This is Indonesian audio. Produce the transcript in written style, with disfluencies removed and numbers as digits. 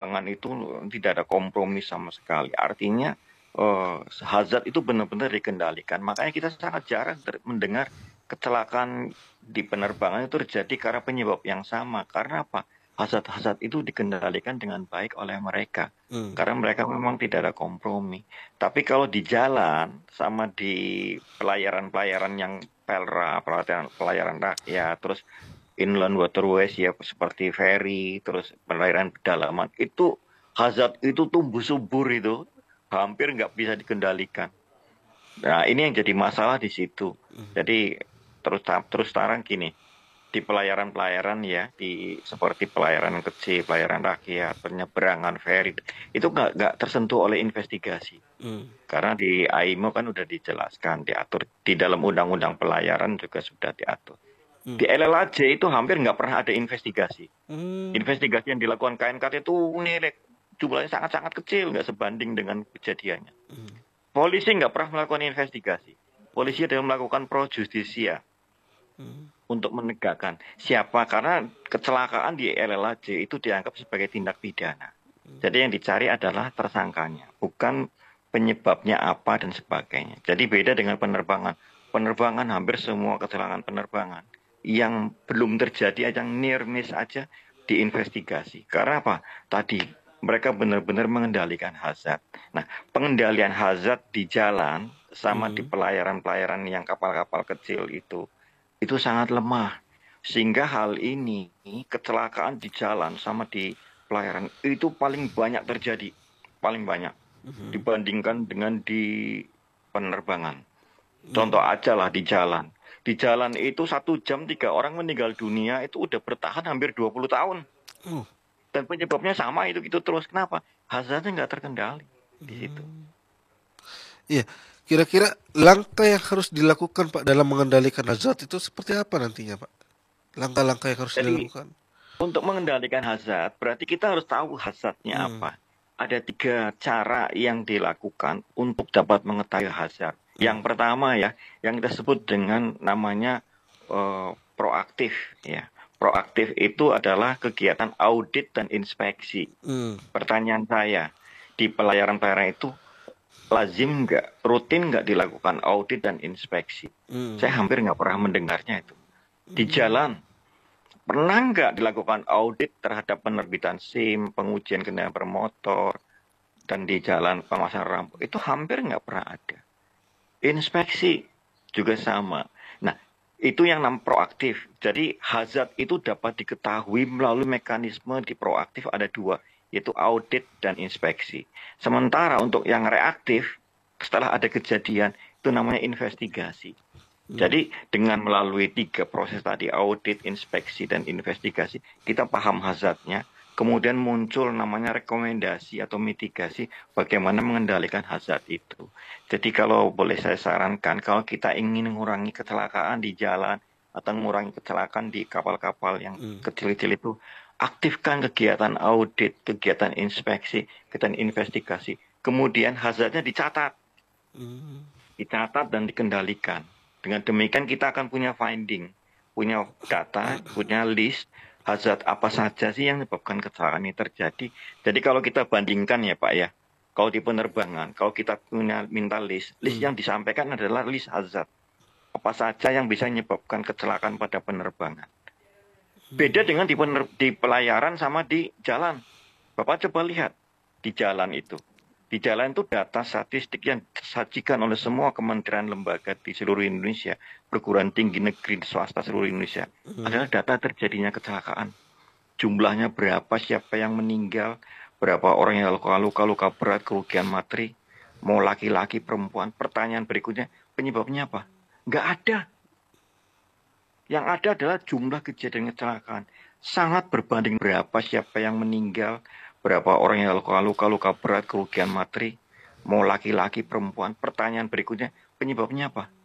penerbangan itu tidak ada kompromi sama sekali. Artinya hazard itu benar-benar dikendalikan. Makanya kita sangat jarang mendengar kecelakaan di penerbangan itu terjadi karena penyebab yang sama. Karena apa? Hazard-hazard itu dikendalikan dengan baik oleh mereka. Karena mereka memang tidak ada kompromi. Tapi kalau di jalan sama di pelayaran-pelayaran yang PELRA, pelayaran rakyat, terus inland waterways ya seperti ferry, terus pelayaran pedalaman, itu hazard itu tumbuh subur itu hampir nggak bisa dikendalikan. Nah ini yang jadi masalah di situ. Jadi terus terang gini, di pelayaran-pelayaran ya, di seperti pelayaran kecil, pelayaran rakyat, penyeberangan ferry, itu nggak tersentuh oleh investigasi. Karena di AIMO kan udah dijelaskan, diatur di dalam undang-undang pelayaran juga sudah diatur. Di LLAJ itu hampir nggak pernah ada investigasi. Investigasi yang dilakukan KNKT itu jumlahnya sangat-sangat kecil, nggak sebanding dengan kejadiannya. Polisi nggak pernah melakukan investigasi. Polisi adalah melakukan pro justisia untuk menegakkan siapa, karena kecelakaan di LLAJ itu dianggap sebagai tindak pidana. Jadi yang dicari adalah tersangkanya, bukan penyebabnya apa dan sebagainya. Jadi beda dengan penerbangan. Penerbangan hampir semua kecelakaan penerbangan yang belum terjadi, yang near miss aja diinvestigasi. Karena apa? Tadi mereka benar-benar mengendalikan hazard. Nah, pengendalian hazard di jalan sama di pelayaran-pelayaran yang kapal-kapal kecil itu sangat lemah. Sehingga hal ini, kecelakaan di jalan sama di pelayaran itu paling banyak terjadi. Paling banyak dibandingkan dengan di penerbangan. Contoh aja lah di jalan. Di jalan itu 1 jam 3 orang meninggal dunia itu udah bertahan hampir 20 tahun. Dan penyebabnya sama itu terus. Kenapa? Hazardnya nggak terkendali di situ. Iya, kira-kira langkah yang harus dilakukan Pak dalam mengendalikan hazard itu seperti apa nantinya Pak? Langkah-langkah yang harus Jadi dilakukan. untuk mengendalikan hazard, berarti kita harus tahu hazardnya apa. Ada 3 cara yang dilakukan untuk dapat mengetahui hazard. Yang pertama ya, yang kita sebut dengan namanya proaktif ya. Proaktif itu adalah kegiatan audit dan inspeksi. Pertanyaan saya, di pelayaran-pelayaran itu lazim nggak, rutin nggak dilakukan audit dan inspeksi? Saya hampir nggak pernah mendengarnya itu. Di jalan, pernah nggak dilakukan audit terhadap penerbitan SIM, pengujian kendaraan bermotor, dan di jalan pemasangan rambu? Itu hampir nggak pernah ada. Inspeksi juga sama. Nah, itu yang namanya proaktif. Jadi hazard itu dapat diketahui melalui mekanisme di proaktif ada 2, yaitu audit dan inspeksi. Sementara untuk yang reaktif, setelah ada kejadian, itu namanya investigasi. Jadi dengan melalui 3 proses tadi, audit, inspeksi, dan investigasi, kita paham hazardnya, kemudian muncul namanya rekomendasi atau mitigasi bagaimana mengendalikan hazard itu. Jadi kalau boleh saya sarankan, kalau kita ingin mengurangi kecelakaan di jalan atau mengurangi kecelakaan di kapal-kapal yang kecil-kecil itu, aktifkan kegiatan audit, kegiatan inspeksi, kegiatan investigasi. Kemudian hazardnya dicatat dan dikendalikan. Dengan demikian kita akan punya finding, punya data, punya list hazard apa saja sih yang menyebabkan kecelakaan ini terjadi. Jadi kalau kita bandingkan ya Pak ya, kalau di penerbangan, kalau kita punya minta list yang disampaikan adalah list hazard. Apa saja yang bisa menyebabkan kecelakaan pada penerbangan. Beda dengan di pelayaran sama di jalan. Bapak coba lihat di jalan itu. Di jalan itu data statistik yang disajikan oleh semua kementerian lembaga di seluruh Indonesia, perguruan tinggi negeri swasta seluruh Indonesia, adalah data terjadinya kecelakaan. Jumlahnya berapa, siapa yang meninggal, berapa orang yang luka berat, kerugian materi, mau laki-laki, perempuan. Pertanyaan berikutnya, penyebabnya apa? Nggak ada. Yang ada adalah jumlah kejadian kecelakaan. Sangat berbanding berapa, siapa yang meninggal, berapa orang yang luka berat, kerugian materi, mau laki-laki, perempuan. Pertanyaan berikutnya, penyebabnya apa?